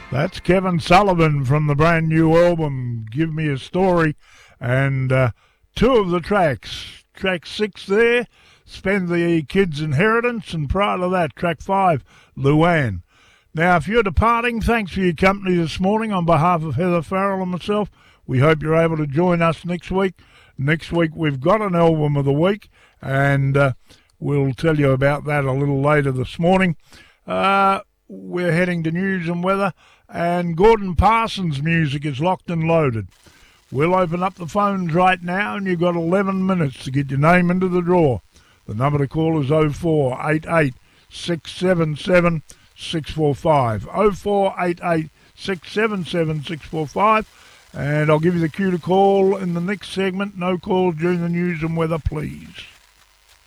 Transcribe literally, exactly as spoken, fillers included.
That's Kevin Sullivan from the brand new album, Give Me a Story. And uh, two of the tracks. Track six there, Spend the Kid's Inheritance. And prior to that, track five, Luann. Now, if you're departing, thanks for your company this morning. On behalf of Heather Farrell and myself, we hope you're able to join us next week. Next week, we've got an album of the week, and uh, we'll tell you about that a little later this morning. Uh, we're heading to news and weather, and Gordon Parsons' music is locked and loaded. We'll open up the phones right now, and you've got eleven minutes to get your name into the draw. The number to call is oh four eight eight, six seven seven, six four five. oh four eight eight, six seven seven, six four five. And I'll give you the cue to call in the next segment. No calls during the news and weather, please.